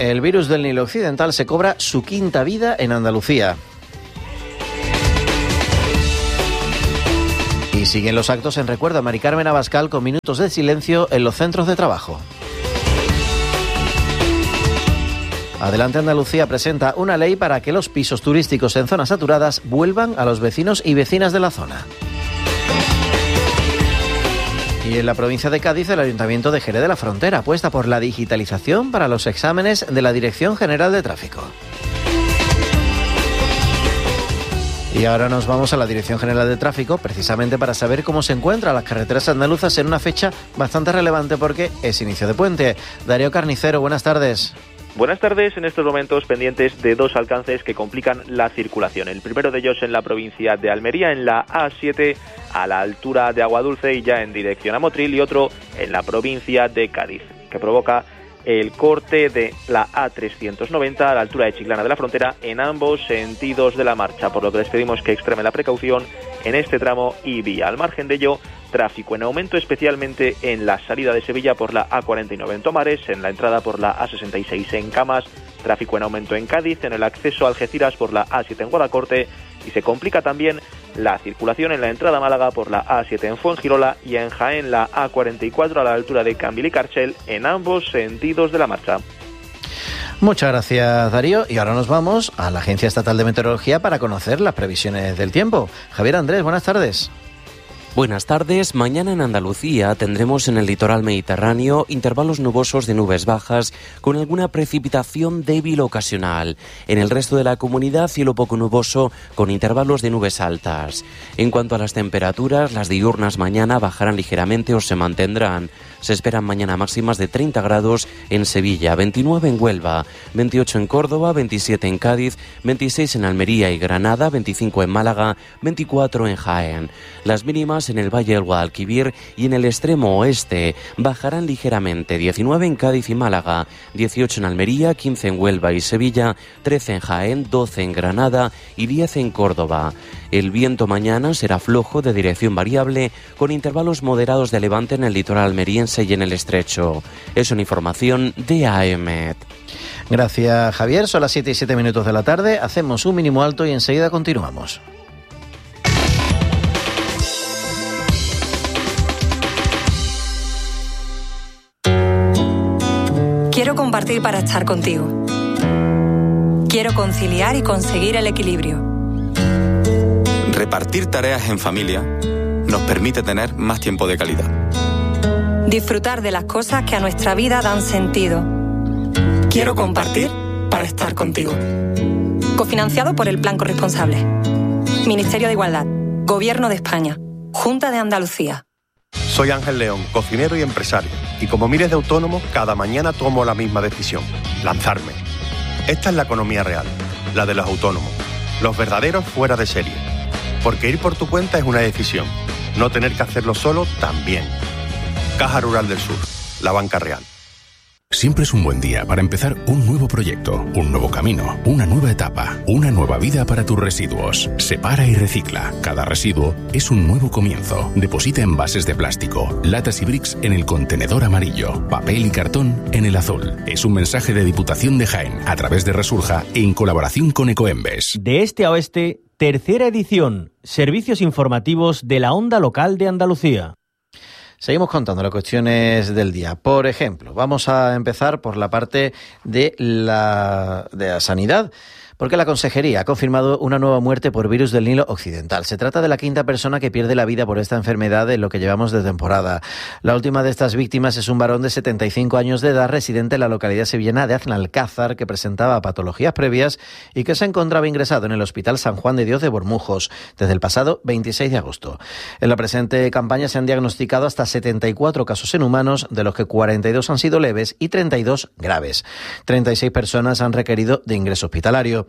El virus del Nilo Occidental se cobra su quinta vida en Andalucía. Y siguen los actos en recuerdo a Mari Carmen Abascal con minutos de silencio en los centros de trabajo. Adelante Andalucía presenta una ley para que los pisos turísticos en zonas saturadas vuelvan a los vecinos y vecinas de la zona. Y en la provincia de Cádiz, el Ayuntamiento de Jerez de la Frontera apuesta por la digitalización para los exámenes de la Dirección General de Tráfico. Y ahora nos vamos a la Dirección General de Tráfico, precisamente para saber cómo se encuentran las carreteras andaluzas en una fecha bastante relevante porque es inicio de puente. Darío Carnicero, buenas tardes. Buenas tardes, en estos momentos pendientes de dos alcances que complican la circulación. El primero de ellos en la provincia de Almería, en la A7, a la altura de Aguadulce y ya en dirección a Motril, y otro en la provincia de Cádiz, que provoca el corte de la A390 a la altura de Chiclana de la Frontera en ambos sentidos de la marcha, por lo que les pedimos que extremen la precaución en este tramo y vía. Al margen de ello, tráfico en aumento, especialmente en la salida de Sevilla por la A49 en Tomares, en la entrada por la A66 en Camas, tráfico en aumento en Cádiz, en el acceso a Algeciras por la A7 en Guadacorte, y se complica también la circulación en la entrada a Málaga por la A7 en Fuengirola y en Jaén la A44 a la altura de Cambil y Carchel en ambos sentidos de la marcha. Muchas gracias, Darío. Y ahora nos vamos a la Agencia Estatal de Meteorología para conocer las previsiones del tiempo. Javier Andrés, buenas tardes. Buenas tardes. Mañana en Andalucía tendremos en el litoral mediterráneo intervalos nubosos de nubes bajas con alguna precipitación débil ocasional. En el resto de la comunidad, cielo poco nuboso con intervalos de nubes altas. En cuanto a las temperaturas, las diurnas mañana bajarán ligeramente o se mantendrán. Se esperan mañana máximas de 30 grados en Sevilla, 29 en Huelva, 28 en Córdoba, 27 en Cádiz, 26 en Almería y Granada, 25 en Málaga, 24 en Jaén. Las mínimas en el Valle del Guadalquivir y en el extremo oeste bajarán ligeramente, 19 en Cádiz y Málaga, 18 en Almería, 15 en Huelva y Sevilla, 13 en Jaén, 12 en Granada y 10 en Córdoba. El viento mañana será flojo de dirección variable con intervalos moderados de levante en el litoral almeriense y en el estrecho. Es una información de AEMET. Gracias, Javier. Son las 7:07 de la tarde. Hacemos un mínimo alto y enseguida continuamos. Quiero compartir para estar contigo. Quiero conciliar y conseguir el equilibrio. Repartir tareas en familia nos permite tener más tiempo de calidad. Disfrutar de las cosas que a nuestra vida dan sentido. Quiero compartir para estar contigo. Cofinanciado por el Plan Corresponsable. Ministerio de Igualdad. Gobierno de España. Junta de Andalucía. Soy Ángel León, cocinero y empresario. Y como miles de autónomos, cada mañana tomo la misma decisión. Lanzarme. Esta es la economía real. La de los autónomos. Los verdaderos fuera de serie. Porque ir por tu cuenta es una decisión. No tener que hacerlo solo también. Caja Rural del Sur. La banca real. Siempre es un buen día para empezar un nuevo proyecto, un nuevo camino, una nueva etapa, una nueva vida para tus residuos. Separa y recicla. Cada residuo es un nuevo comienzo. Deposita envases de plástico, latas y bricks en el contenedor amarillo, papel y cartón en el azul. Es un mensaje de Diputación de Jaén a través de Resurja en colaboración con Ecoembes. De este a oeste, tercera edición. Servicios informativos de la onda local de Andalucía. Seguimos contando las cuestiones del día. Por ejemplo, vamos a empezar por la parte de la sanidad, porque la Consejería ha confirmado una nueva muerte por virus del Nilo Occidental. Se trata de la quinta persona que pierde la vida por esta enfermedad en lo que llevamos de temporada. La última de estas víctimas es un varón de 75 años de edad residente en la localidad sevillana de Aznalcázar, que presentaba patologías previas y que se encontraba ingresado en el Hospital San Juan de Dios de Bormujos desde el pasado 26 de agosto. En la presente campaña se han diagnosticado hasta 74 casos en humanos, de los que 42 han sido leves y 32 graves. 36 personas han requerido de ingreso hospitalario.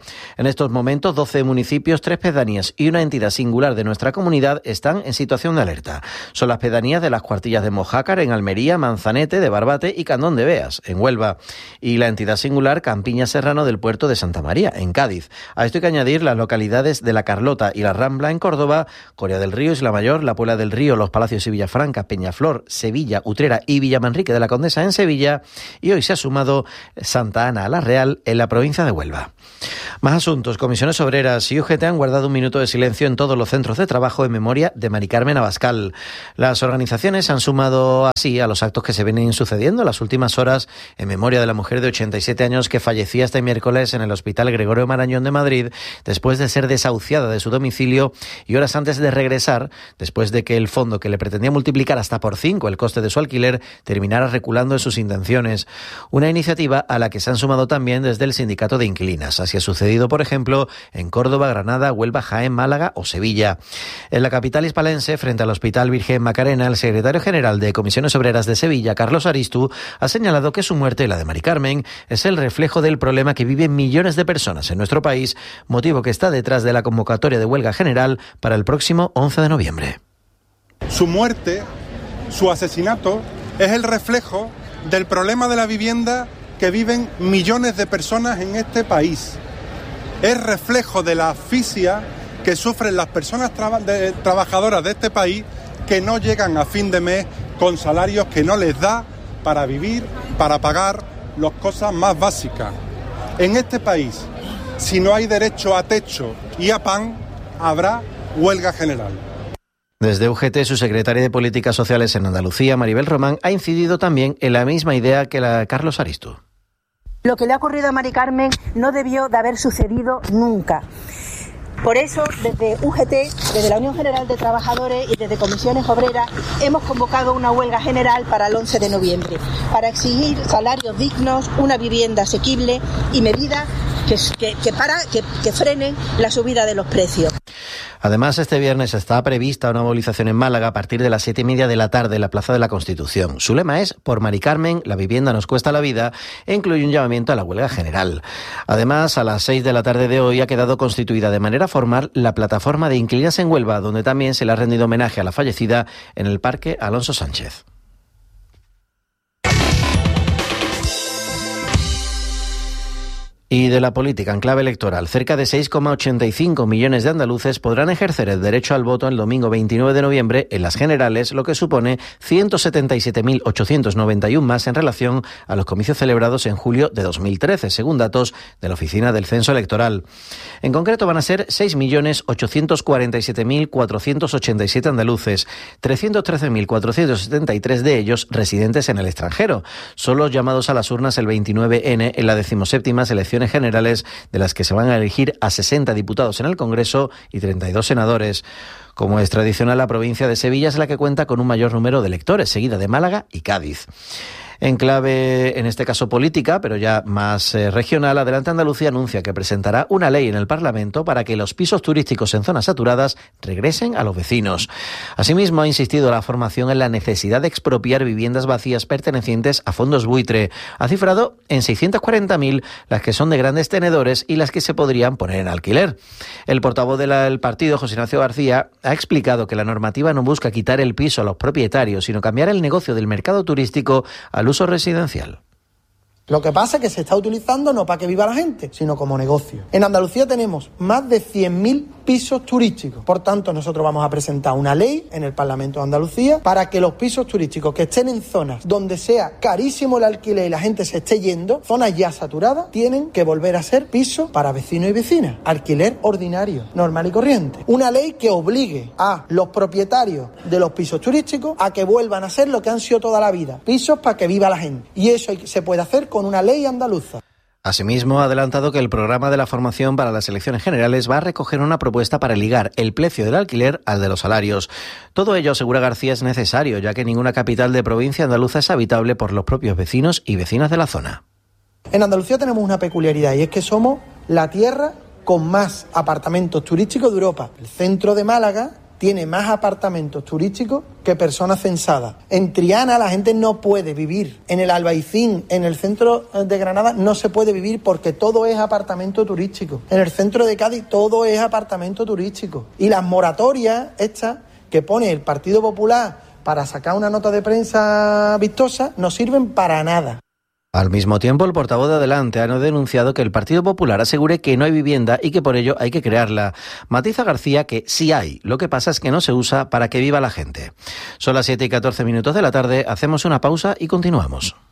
En estos momentos, 12 municipios, 3 pedanías y una entidad singular de nuestra comunidad están en situación de alerta. Son las pedanías de las Cuartillas de Mojácar, en Almería, Manzanete, de Barbate y Candón de Beas, en Huelva, y la entidad singular Campiña Serrano del puerto de Santa María, en Cádiz. A esto hay que añadir las localidades de La Carlota y La Rambla, en Córdoba, Coria del Río, Isla Mayor, La Puebla del Río, Los Palacios y Villafranca, Peñaflor, Sevilla, Utrera y Villamanrique de la Condesa, en Sevilla, y hoy se ha sumado Santa Ana la Real, en la provincia de Huelva. Más asuntos. Comisiones Obreras y UGT han guardado un minuto de silencio en todos los centros de trabajo en memoria de Mari Carmen Abascal. Las organizaciones han sumado así a los actos que se vienen sucediendo en las últimas horas en memoria de la mujer de 87 años que fallecía este miércoles en el Hospital Gregorio Marañón de Madrid después de ser desahuciada de su domicilio y horas antes de regresar, después de que el fondo que le pretendía multiplicar hasta por 5 el coste de su alquiler terminara reculando en sus intenciones. Una iniciativa a la que se han sumado también desde el Sindicato de Inquilinas. Así ha sucedido, por ejemplo, en Córdoba, Granada, Huelva, Jaén, Málaga o Sevilla. En la capital hispalense, frente al Hospital Virgen Macarena, el secretario general de Comisiones Obreras de Sevilla, Carlos Aristu, ha señalado que su muerte, la de Mari Carmen, es el reflejo del problema que viven millones de personas en nuestro país, motivo que está detrás de la convocatoria de huelga general para el próximo 11 de noviembre. Su muerte, su asesinato, es el reflejo del problema de la vivienda que viven millones de personas en este país. Es reflejo de la asfixia que sufren las personas trabajadoras de este país que no llegan a fin de mes con salarios que no les da para vivir, para pagar las cosas más básicas. En este país, si no hay derecho a techo y a pan, habrá huelga general. Desde UGT, su secretaria de Políticas Sociales en Andalucía, Maribel Román, ha incidido también en la misma idea que la de Carlos Aristu. Lo que le ha ocurrido a Mari Carmen no debió de haber sucedido nunca. Por eso, desde UGT, desde la Unión General de Trabajadores y desde Comisiones Obreras, hemos convocado una huelga general para el 11 de noviembre, para exigir salarios dignos, una vivienda asequible y medidas que frenen la subida de los precios. Además, este viernes está prevista una movilización en Málaga a partir de las 7:30 de la tarde en la Plaza de la Constitución. Su lema es "Por Mari Carmen, la vivienda nos cuesta la vida", e incluye un llamamiento a la huelga general. Además, a las 6 de la tarde de hoy ha quedado constituida de manera formal la plataforma de inquilinas en Huelva, donde también se le ha rendido homenaje a la fallecida en el Parque Alonso Sánchez. Y de la política en clave electoral, cerca de 6,85 millones de andaluces podrán ejercer el derecho al voto el domingo 29 de noviembre en las generales, lo que supone 177.891 más en relación a los comicios celebrados en julio de 2013, según datos de la Oficina del Censo Electoral. En concreto van a ser 6.847.487 andaluces, 313.473 de ellos residentes en el extranjero. Son los llamados a las urnas el 29N en la 17ª elección generales, de las que se van a elegir a 60 diputados en el Congreso y 32 senadores. Como es tradicional, la provincia de Sevilla es la que cuenta con un mayor número de electores, seguida de Málaga y Cádiz. En clave, en este caso política, pero ya más regional, Adelante Andalucía anuncia que presentará una ley en el Parlamento para que los pisos turísticos en zonas saturadas regresen a los vecinos. Asimismo, ha insistido la formación en la necesidad de expropiar viviendas vacías pertenecientes a fondos buitre. Ha cifrado en 640.000 las que son de grandes tenedores y las que se podrían poner en alquiler. El portavoz del partido, José Ignacio García, ha explicado que la normativa no busca quitar el piso a los propietarios, sino cambiar el negocio del mercado turístico al uso residencial. Lo que pasa es que se está utilizando no para que viva la gente, sino como negocio. En Andalucía tenemos más de 100.000 pisos turísticos. Por tanto, nosotros vamos a presentar una ley en el Parlamento de Andalucía para que los pisos turísticos que estén en zonas donde sea carísimo el alquiler y la gente se esté yendo, zonas ya saturadas, tienen que volver a ser pisos para vecinos y vecinas. Alquiler ordinario, normal y corriente. Una ley que obligue a los propietarios de los pisos turísticos a que vuelvan a ser lo que han sido toda la vida, pisos para que viva la gente. Y eso se puede hacer con una ley andaluza. Asimismo, ha adelantado que el programa de la formación para las elecciones generales va a recoger una propuesta para ligar el precio del alquiler al de los salarios. Todo ello, asegura García, es necesario, ya que ninguna capital de provincia andaluza es habitable por los propios vecinos y vecinas de la zona. En Andalucía tenemos una peculiaridad y es que somos la tierra con más apartamentos turísticos de Europa. El centro de Málaga tiene más apartamentos turísticos que personas censadas. En Triana la gente no puede vivir. En el Albaicín, en el centro de Granada, no se puede vivir porque todo es apartamento turístico. En el centro de Cádiz todo es apartamento turístico. Y las moratorias estas que pone el Partido Popular para sacar una nota de prensa vistosa no sirven para nada. Al mismo tiempo, el portavoz de Adelante ha denunciado que el Partido Popular asegure que no hay vivienda y que por ello hay que crearla. Matiza García que sí hay, lo que pasa es que no se usa para que viva la gente. Son las 7:14 de la tarde, hacemos una pausa y continuamos.